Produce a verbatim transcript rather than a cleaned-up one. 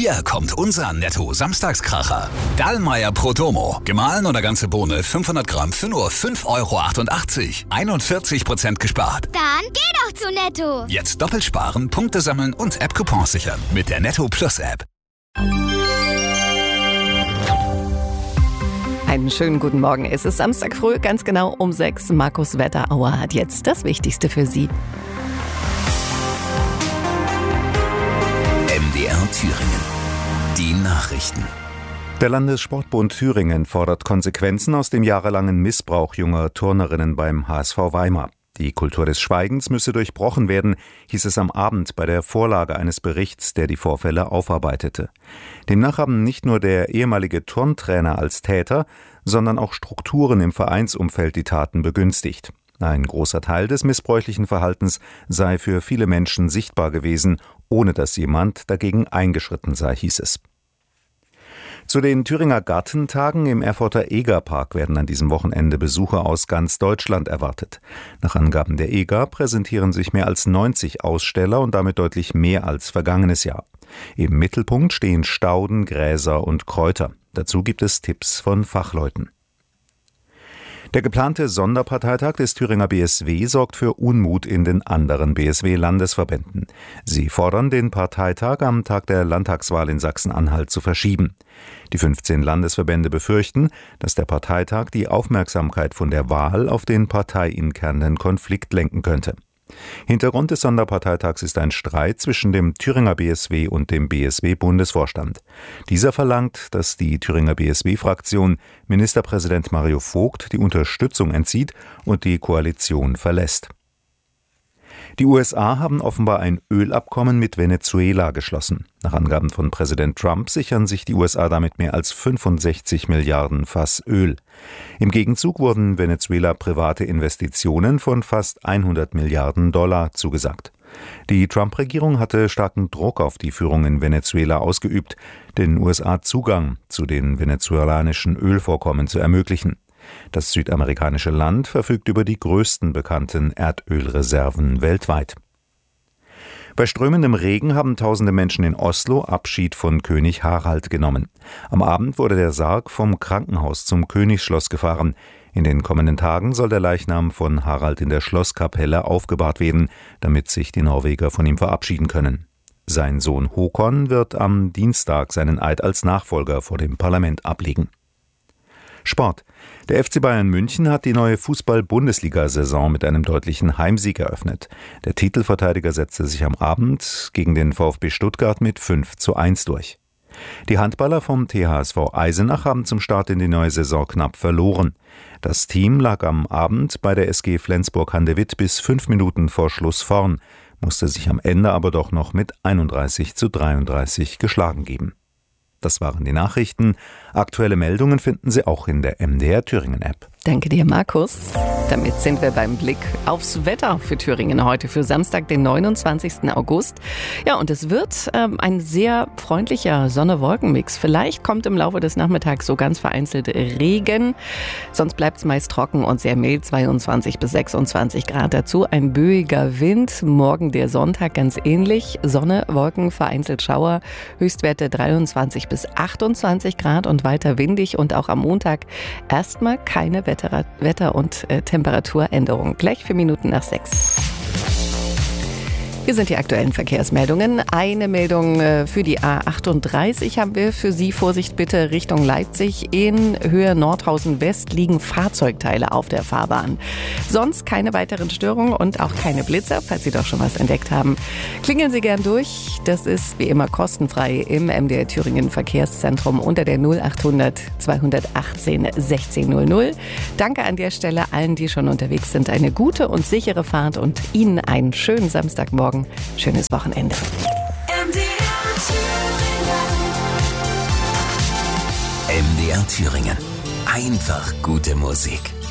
Hier kommt unser Netto-Samstagskracher. Dallmayr Prodomo. Gemahlen oder ganze Bohne fünfhundert Gramm für nur fünf Euro achtundachtzig. einundvierzig Prozent gespart. Dann geh doch zu Netto. Jetzt doppelt sparen, Punkte sammeln und App-Coupons sichern. Mit der Netto Plus App. Einen schönen guten Morgen. Es ist Samstag früh, ganz genau um sechs. Markus Wetterauer hat jetzt das Wichtigste für Sie. M D R Thüringen. Die Nachrichten. Der Landessportbund Thüringen fordert Konsequenzen aus dem jahrelangen Missbrauch junger Turnerinnen beim H S V Weimar. Die Kultur des Schweigens müsse durchbrochen werden, hieß es am Abend bei der Vorlage eines Berichts, der die Vorfälle aufarbeitete. Demnach haben nicht nur der ehemalige Turntrainer als Täter, sondern auch Strukturen im Vereinsumfeld die Taten begünstigt. Ein großer Teil des missbräuchlichen Verhaltens sei für viele Menschen sichtbar gewesen, ohne dass jemand dagegen eingeschritten sei, hieß es. Zu den Thüringer Gartentagen im Erfurter Egerpark werden an diesem Wochenende Besucher aus ganz Deutschland erwartet. Nach Angaben der Eger präsentieren sich mehr als neunzig Aussteller und damit deutlich mehr als vergangenes Jahr. Im Mittelpunkt stehen Stauden, Gräser und Kräuter. Dazu gibt es Tipps von Fachleuten. Der geplante Sonderparteitag des Thüringer B S W sorgt für Unmut in den anderen B S W-Landesverbänden. Sie fordern, den Parteitag am Tag der Landtagswahl in Sachsen-Anhalt zu verschieben. Die fünfzehn Landesverbände befürchten, dass der Parteitag die Aufmerksamkeit von der Wahl auf den parteiinternen Konflikt lenken könnte. Hintergrund des Sonderparteitags ist ein Streit zwischen dem Thüringer B S W und dem B S W-Bundesvorstand. Dieser verlangt, dass die Thüringer B S W-Fraktion Ministerpräsident Mario Vogt die Unterstützung entzieht und die Koalition verlässt. Die U S A haben offenbar ein Ölabkommen mit Venezuela geschlossen. Nach Angaben von Präsident Trump sichern sich die U S A damit mehr als fünfundsechzig Milliarden Fass Öl. Im Gegenzug wurden Venezuela private Investitionen von fast hundert Milliarden Dollar zugesagt. Die Trump-Regierung hatte starken Druck auf die Führung in Venezuela ausgeübt, den U S A Zugang zu den venezolanischen Ölvorkommen zu ermöglichen. Das südamerikanische Land verfügt über die größten bekannten Erdölreserven weltweit. Bei strömendem Regen haben tausende Menschen in Oslo Abschied von König Harald genommen. Am Abend wurde der Sarg vom Krankenhaus zum Königsschloss gefahren. In den kommenden Tagen soll der Leichnam von Harald in der Schlosskapelle aufgebahrt werden, damit sich die Norweger von ihm verabschieden können. Sein Sohn Håkon wird am Dienstag seinen Eid als Nachfolger vor dem Parlament ablegen. Sport. Der F C Bayern München hat die neue Fußball-Bundesliga-Saison mit einem deutlichen Heimsieg eröffnet. Der Titelverteidiger setzte sich am Abend gegen den VfB Stuttgart mit fünf zu eins durch. Die Handballer vom T H S V Eisenach haben zum Start in die neue Saison knapp verloren. Das Team lag am Abend bei der S G Flensburg-Handewitt bis fünf Minuten vor Schluss vorn, musste sich am Ende aber doch noch mit einunddreißig zu dreiunddreißig geschlagen geben. Das waren die Nachrichten. Aktuelle Meldungen finden Sie auch in der M D R Thüringen App. Danke dir, Markus. Damit sind wir beim Blick aufs Wetter für Thüringen heute, für Samstag, den neunundzwanzigsten August. Ja, und es wird ähm, ein sehr freundlicher Sonne-Wolken-Mix. Vielleicht kommt im Laufe des Nachmittags so ganz vereinzelt Regen. Sonst bleibt es meist trocken und sehr mild, zweiundzwanzig bis sechsundzwanzig Grad. Dazu ein böiger Wind. Morgen der Sonntag ganz ähnlich. Sonne, Wolken, vereinzelt Schauer. Höchstwerte dreiundzwanzig bis achtundzwanzig Grad und weiter windig. Und auch am Montag erstmal keine Wetter- Wetter- und äh, Temperaturänderung. Gleich vier Minuten nach sechs. Hier sind die aktuellen Verkehrsmeldungen. Eine Meldung für die A achtunddreißig haben wir für Sie. Vorsicht bitte Richtung Leipzig. In Höhe Nordhausen West liegen Fahrzeugteile auf der Fahrbahn. Sonst keine weiteren Störungen und auch keine Blitzer, falls Sie doch schon was entdeckt haben. Klingeln Sie gern durch. Das ist wie immer kostenfrei im M D R Thüringen Verkehrszentrum unter der null achthundert zweihundertachtzehn sechzehn null null. Danke an der Stelle allen, die schon unterwegs sind. Eine gute und sichere Fahrt und Ihnen einen schönen Samstagmorgen. Schönes Wochenende. M D R Thüringen. Einfach gute Musik.